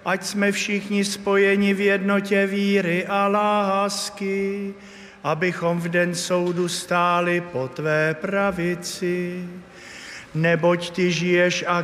ať jsme všichni spojeni v jednotě víry a lásky, abychom v den soudu stáli po tvé pravici. Neboť ty žiješ a